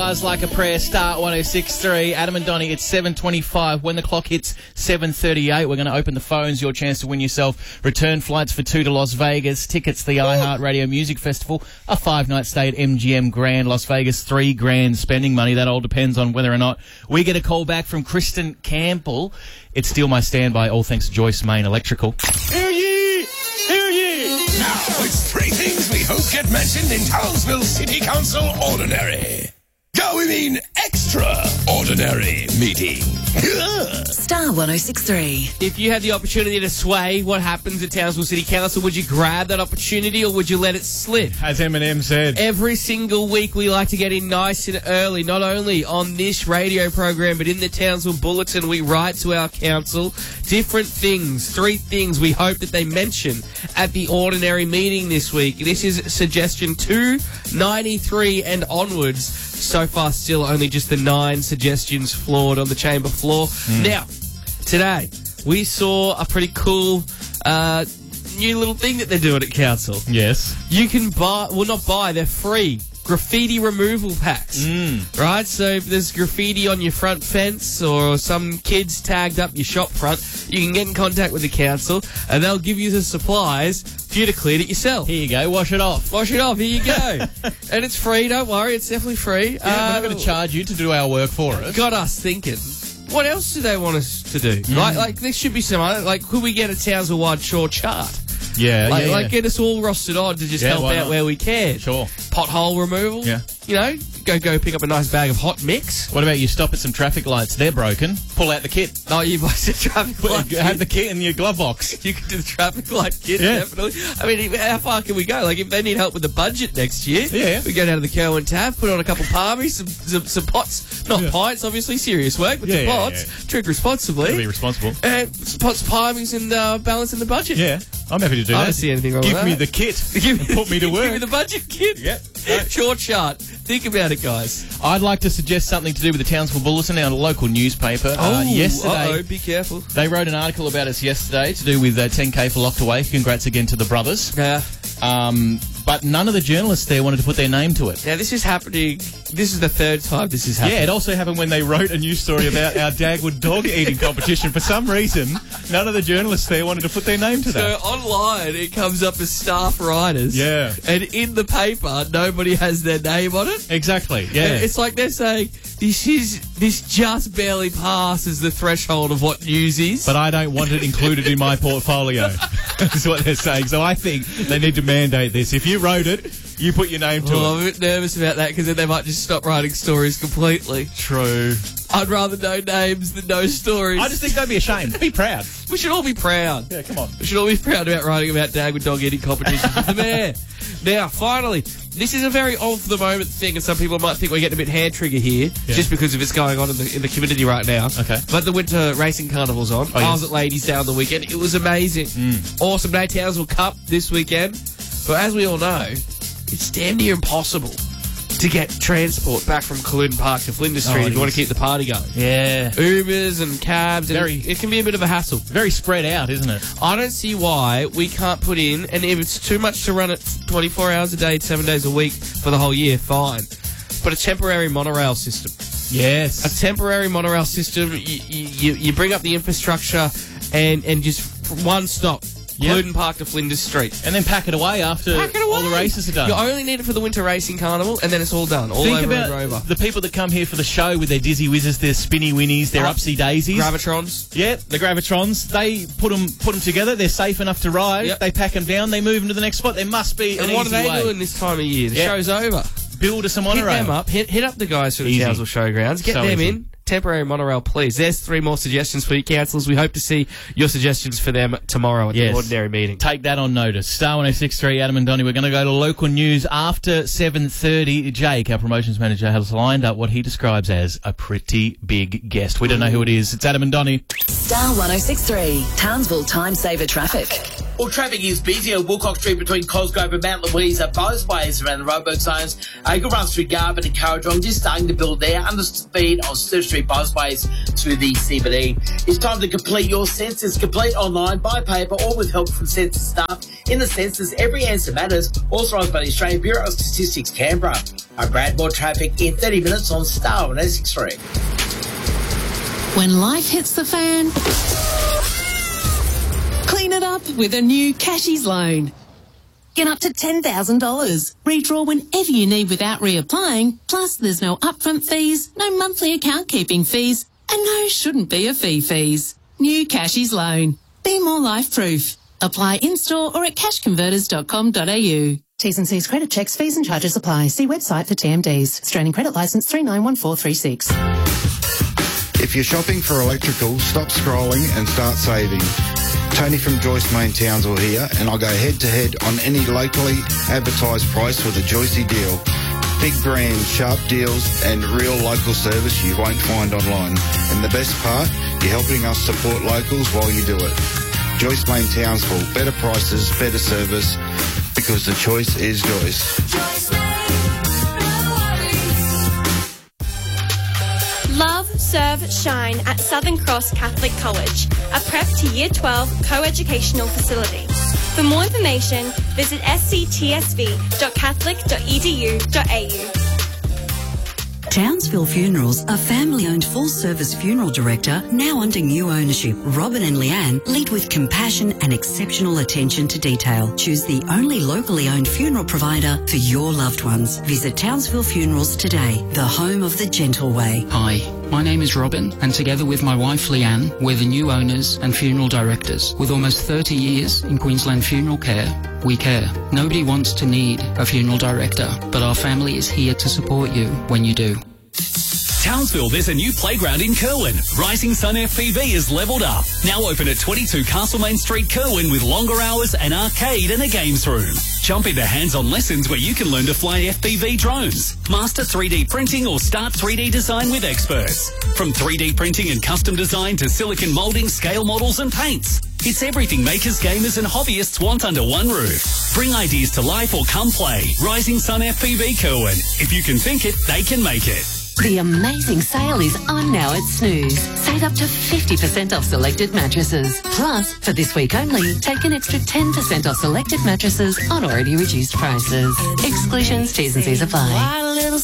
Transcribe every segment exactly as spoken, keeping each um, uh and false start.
Stars Like a Prayer, Star one oh six point three. Adam and Donnie, it's seven twenty-five. When the clock hits seven thirty-eight, we're going to open the phones. Your chance to win yourself return flights for two to Las Vegas, tickets to the iHeartRadio Music Festival, a five-night stay at M G M Grand Las Vegas, three grand spending money. That all depends on whether or not we get a call back from Kristen Campbell. It's Steal My Standby, all thanks to Joyce Main Electrical. Hear ye! Hear ye! Now it's three things we hope get mentioned in Townsville City Council Ordinary. Go, we mean extraordinary meeting. Star one oh six point three. If you had the opportunity to sway what happens at Townsville City Council, would you grab that opportunity or would you let it slip? As Eminem said. Every single week we like to get in nice and early, not only on this radio program, but in the Townsville Bulletin. We write to our council different things, three things we hope that they mention at the ordinary meeting this week. This is suggestion two ninety-three and onwards. So far, still only just the nine suggestions floored on the chamber floor. Mm. Now, today, we saw a pretty cool uh, new little thing that they're doing at council. Yes. You can buy, well, not buy, they're free. Graffiti removal packs, mm. right? So if there's graffiti on your front fence or some kids tagged up your shop front, you can get in contact with the council and they'll give you the supplies for you to clean it yourself. Here you go, wash it off. Wash it off, here you go. And it's free, don't worry, it's definitely free. Yeah, uh, we're not going to charge you to do our work for us. Got us thinking, what else do they want us to do? Mm. Like, like, there should be some other, like, could we get a Townsville-wide chore chart? Yeah, like, yeah, like yeah. get us all rostered on to just yeah, help out not? where we can. Sure. Pothole removal. Yeah. You know, go go pick up a nice bag of hot mix. What about you stop at some traffic lights? They're broken. Pull out the kit. Oh, you buy the traffic light kit. Have the kit in your glove box. You can do the traffic light kit, yeah. definitely. I mean, how far can we go? Like, if they need help with the budget next year, yeah. we go down to the Kerwin Tab, put on a couple palmies, some, some, some pots. Not yeah. pints, obviously, serious work, but yeah, some yeah, pots. Yeah. Drink responsibly. Gotta be responsible. And some pots, palmies, and uh, balance in the budget. Yeah, I'm happy to do I that. I don't see anything wrong Give with that. Give me the kit and put me to work. Give me the budget kit. Yep. Short chart. Think about it, guys. I'd like to suggest something to do with the Townsville Bulletin, our local newspaper. Oh, uh, yesterday, uh-oh, be careful. They wrote an article about us yesterday to do with uh, ten K for Locked Away. Congrats again to the brothers. Yeah. Um, but none of the journalists there wanted to put their name to it. Now, this is happening. This is the third time this is happening. Yeah, it also happened when they wrote a news story about our Dagwood dog eating competition. For some reason, none of the journalists there wanted to put their name to that. So online, it comes up as staff writers. Yeah. And in the paper, nobody has their name on it. Exactly, yeah. And it's like they're saying, this is this just barely passes the threshold of what news is. But I don't want it included in my portfolio. That's what they're saying. So I think they need to mandate this. If you wrote it, you put your name to well, it. I'm a bit nervous about that because then they might just stop writing stories completely. True. I'd rather know names than no stories. I just think don't be ashamed. Be proud. We should all be proud. Yeah, come on. We should all be proud about writing about Dagwood dog eating competitions with the mayor. Now, finally, this is a very of-the-moment thing, and some people might think we're getting a bit hand-trigger here, yeah. just because of what's going on in the, in the community right now. Okay. But the Winter Racing Carnival's on. Oh, I yes. was at Ladies Down the weekend. It was amazing. Mm. Awesome day. Townsville Cup this weekend. But as we all know, it's damn near impossible to get transport back from Culloden Park to Flinders Street oh, if you want is. to keep the party going. Yeah. Ubers and cabs. Very, and it, it can be a bit of a hassle. Very spread out, isn't it? I don't see why we can't put in, and if it's too much to run it twenty-four hours a day, seven days a week for the whole year, fine. But a temporary monorail system. Yes. A temporary monorail system, you, you, you bring up the infrastructure and, and just one stop. Yep. Culloden Park to Flinders Street. And then pack it away after pack it away. all the races are done. You only need it for the Winter Racing Carnival, and then it's all done. All Think over about and over. The people that come here for the show with their Dizzy Whizzes, their Spinny Winnies, their uh, Upsy Daisies. Gravitrons. Yeah, the Gravitrons. They put them put them together. They're safe enough to ride. Yep. They pack them down. They move them to the next spot. There must be and an what easy are they way. doing this time of year? The Yep. show's over. Build us a Hit monorail. them up. Hit, hit up the guys from the Easy. Townsville Showgrounds. Get So them easy. in. Temporary monorail, please. There's three more suggestions for you, councillors. We hope to see your suggestions for them tomorrow at Yes. the ordinary meeting. Take that on notice. Star one oh six point three, Adam and Donnie. We're going to go to local news after seven thirty. Jake, our promotions manager, has lined up what he describes as a pretty big guest. We don't know who it is. It's Adam and Donnie. Star one oh six point three, Townsville Time Saver Traffic. Well, traffic is busy on Woolcock Street between Cosgrove and Mount Louise at both ways around the roadwork zones. Uh, you can run through Garvin and Currajong, just starting to build there. Under speed on Sturt Street both ways to the C B D. It's time to complete your census. Complete online, by paper, or with help from census staff. In the census, every answer matters. Authorised by the Australian Bureau of Statistics, Canberra. I'm Brad. More traffic in thirty minutes on Star one oh six point three. When life hits the fan, clean it up with a new Cashies loan. Get up to ten thousand dollars. Redraw whenever you need without reapplying. Plus, there's no upfront fees, no monthly account keeping fees, and no shouldn't be a fee fees. New Cashies loan. Be more life proof. Apply in-store or at cash converters dot com dot a u. T's and C's credit checks, fees and charges apply. See website for T M Ds. Australian Credit Licence three nine one four three six. If you're shopping for electrical, stop scrolling and start saving. Tony from Joyce Main Townsville here, and I'll go head-to-head on any locally advertised price with a Joycey deal. Big brands, sharp deals, and real local service you won't find online. And the best part, you're helping us support locals while you do it. Joyce Main Townsville, better prices, better service, because the choice is Joyce. Joyce Main. Love, serve, shine at Southern Cross Catholic College, a prep to Year twelve co-educational facility. For more information, visit s c t s v dot catholic dot e d u dot a u. Townsville Funerals, a family-owned full-service funeral director, now under new ownership. Robin and Leanne lead with compassion and exceptional attention to detail. Choose the only locally owned funeral provider for your loved ones. Visit Townsville Funerals today, the home of the gentle way. Hi, my name is Robin, and together with my wife Leanne, we're the new owners and funeral directors. With almost thirty years in Queensland funeral care, we care. Nobody wants to need a funeral director, but our family is here to support you when you do. Townsville, there's a new playground in Kerwin. Rising Sun F P V is levelled up. Now open at twenty-two Castlemaine Street, Kerwin, with longer hours, an arcade and a games room. Jump into hands-on lessons where you can learn to fly F P V drones, master three D printing or start three D design with experts. From three D printing and custom design to silicon moulding, scale models and paints. It's everything makers, gamers and hobbyists want under one roof. Bring ideas to life or come play. Rising Sun F P V Kerwin. If you can think it, they can make it. The amazing sale is on now at Snooze. Save up to fifty percent off selected mattresses. Plus, for this week only, take an extra ten percent off selected mattresses on already reduced prices. Exclusions, T's and C's apply.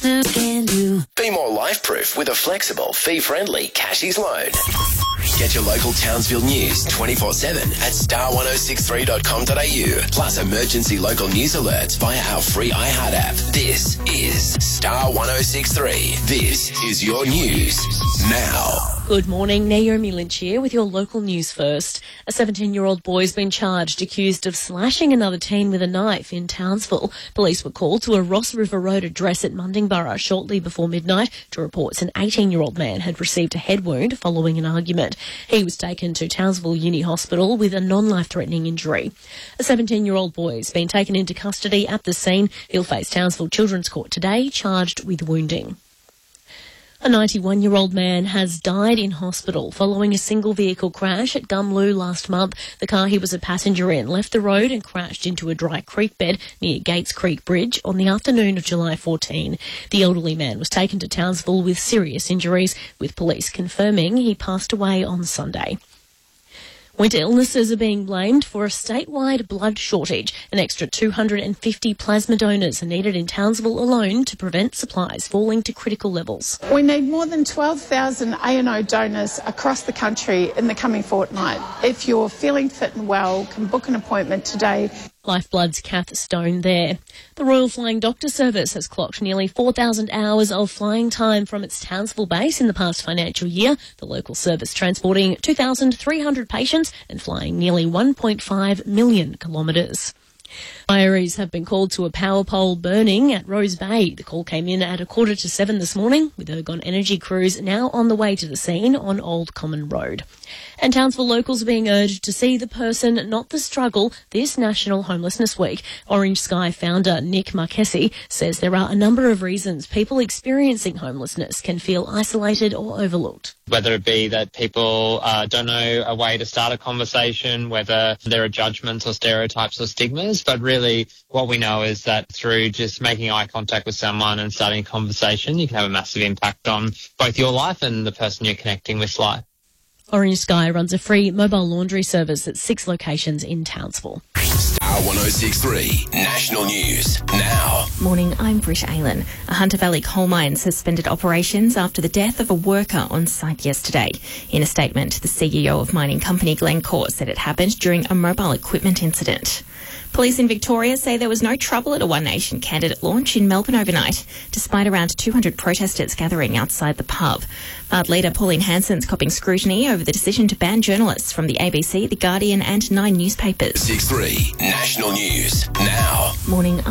Be more life-proof with a flexible, fee-friendly Cashies loan. Get your local Townsville news twenty-four seven at star one oh six three dot com dot a u. Plus emergency local news alerts via our free iHeart app. This is Star one oh six three. This is your news now. Good morning, Naomi Lynch here with your local news first. A seventeen-year-old boy has been charged, accused of slashing another teen with a knife in Townsville. Police were called to a Ross River Road address at Mundingburra shortly before midnight to reports an eighteen-year-old man had received a head wound following an argument. He was taken to Townsville Uni Hospital with a non-life-threatening injury. A seventeen-year-old boy has been taken into custody at the scene. He'll face Townsville Children's Court today, charged with wounding. A ninety-one-year-old man has died in hospital following a single-vehicle crash at Gumloo last month. The car he was a passenger in left the road and crashed into a dry creek bed near Gates Creek Bridge on the afternoon of July fourteenth. The elderly man was taken to Townsville with serious injuries, with police confirming he passed away on Sunday. Winter illnesses are being blamed for a statewide blood shortage. An extra two hundred fifty plasma donors are needed in Townsville alone to prevent supplies falling to critical levels. We need more than twelve thousand A and O donors across the country in the coming fortnight. If you're feeling fit and well, can book an appointment today. Lifeblood's Kath Stone there. The Royal Flying Doctor Service has clocked nearly four thousand hours of flying time from its Townsville base in the past financial year. The local service transporting two thousand three hundred patients and flying nearly one point five million kilometres. Fireys have been called to a power pole burning at Rose Bay. The call came in at a quarter to seven this morning, with Ergon Energy crews now on the way to the scene on Old Common Road. And Townsville locals are being urged to see the person, not the struggle, this National Homelessness Week. Orange Sky founder Nick Marchesi says there are a number of reasons people experiencing homelessness can feel isolated or overlooked. Whether it be that people uh, don't know a way to start a conversation, whether there are judgments or stereotypes or stigmas, but really really what we know is that through just making eye contact with someone and starting a conversation, you can have a massive impact on both your life and the person you're connecting with life. Orange Sky runs a free mobile laundry service at six locations in Townsville. Star one oh six point three National News now. Morning, I'm Britt Aylan. A Hunter Valley coal mine suspended operations after the death of a worker on site yesterday. In a statement, the C E O of mining company Glencore said it happened during a mobile equipment incident. Police in Victoria say there was no trouble at a One Nation candidate launch in Melbourne overnight, despite around two hundred protesters gathering outside the pub. But leader Pauline Hanson's copping scrutiny over the decision to ban journalists from the A B C, The Guardian and Nine newspapers. six three National News now. Morning.